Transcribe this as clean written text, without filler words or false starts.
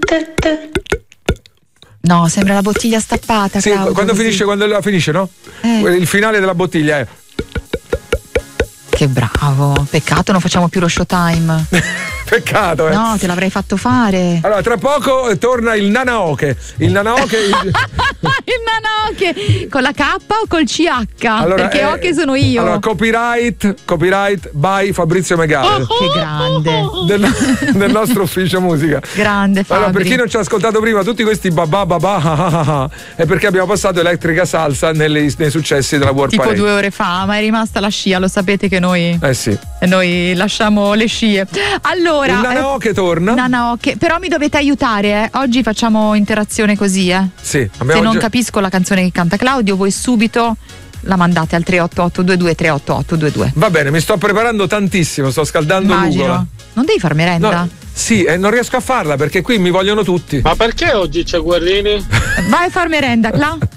No, sembra la bottiglia stappata. Sì, Claudio, quando così. quando la finisce, no? Il finale della bottiglia è. Che bravo, peccato non facciamo più lo showtime. Peccato, No, te l'avrei fatto fare. Allora, tra poco torna il Nanaoke. Il Nanaoke. Il Nanaoke con la K o col CH? Allora, perché Oche sono io. Allora, copyright by Fabrizio Megale. Che grande. Del nostro ufficio musica. Grande Fabri. Allora, per chi non ci ha ascoltato prima, tutti questi babà è perché abbiamo passato Elettrica Salsa nei successi della World tipo Parade. 2 ore fa, ma è rimasta la scia, lo sapete che noi Sì. noi lasciamo le scie. Allora, il Nanaoke torna. Nanaoke, però mi dovete aiutare, Oggi facciamo interazione così, Sì, Se non capisco la canzone che canta Claudio, voi subito la mandate al 388-22-388-22. Va bene, mi sto preparando tantissimo, sto scaldando l'ugola. Non devi far merenda? No, sì, non riesco a farla perché qui mi vogliono tutti. Ma perché oggi c'è Guerrini? Vai a far merenda, Cla.